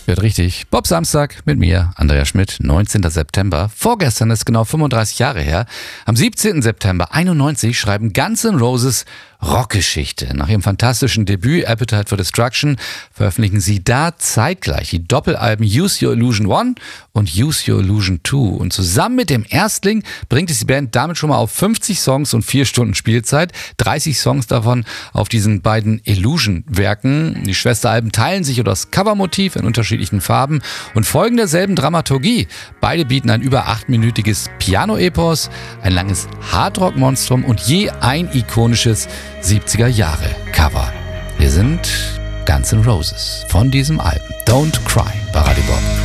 Wird richtig. Bob Samstag mit mir, Andreas Schmidt, 19. September. Vorgestern ist genau 35 Jahre her. Am 17. September 91 schreiben Guns N' Roses Rockgeschichte. Nach ihrem fantastischen Debüt Appetite for Destruction veröffentlichen sie da zeitgleich die Doppelalben Use Your Illusion 1 und Use Your Illusion 2. Und zusammen mit dem Erstling bringt es die Band damit schon mal auf 50 Songs und 4 Stunden Spielzeit. 30 Songs davon auf diesen beiden Illusion-Werken. Die Schwesteralben teilen sich über das Covermotiv in unterschiedlichen Farben und folgen derselben Dramaturgie. Beide bieten ein über 8-minütiges Piano-Epos, ein langes Hardrock-Monstrum und je ein ikonisches 70er-Jahre-Cover. Wir sind Guns N' Roses von diesem Album Don't Cry bei Radio Bob.